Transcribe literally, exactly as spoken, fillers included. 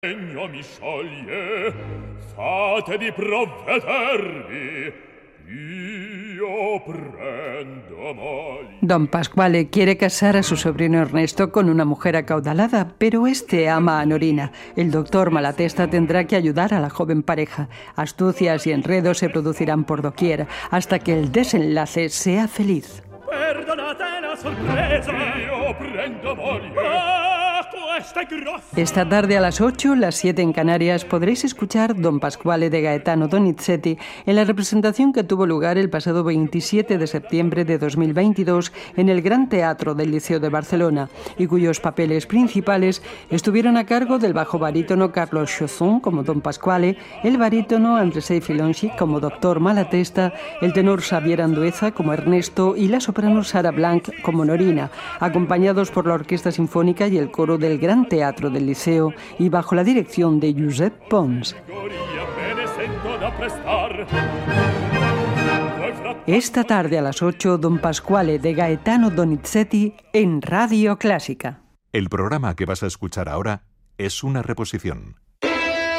Regno mi scioglie, fate di provvedervi, io prendo moglie. Don Pasquale quiere casar a su sobrino Ernesto con una mujer acaudalada, pero este ama a Norina. El doctor Malatesta tendrá que ayudar a la joven pareja. Astucias y enredos se producirán por doquier, hasta que el desenlace sea feliz. Perdonate la sorpresa, io prendo moglie. Ah, questa è grossa. Esta tarde a las ocho, las siete en Canarias, podréis escuchar Don Pasquale de Gaetano Donizetti en la representación que tuvo lugar el pasado veintisiete de septiembre de dos mil veintidós en el Gran Teatro del Liceo de Barcelona, y cuyos papeles principales estuvieron a cargo del bajo barítono Carlos Chausson como Don Pasquale, el barítono Andrzej Filonci como Doctor Malatesta, el tenor Xavier Andueza como Ernesto y la soprano Sara Blanc como Norina, acompañados por la Orquesta Sinfónica y el coro del Gran Teatro del Liceo y bajo la dirección de Josep Pons. Esta tarde a las ocho, Don Pasquale de Gaetano Donizetti en Radio Clásica. El programa que vas a escuchar ahora es una reposición.